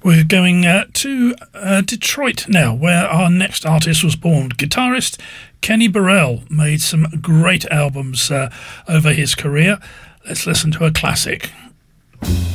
We're going to Detroit now, where our next artist was born. Guitarist Kenny Burrell made some great albums over his career. Let's listen to a classic.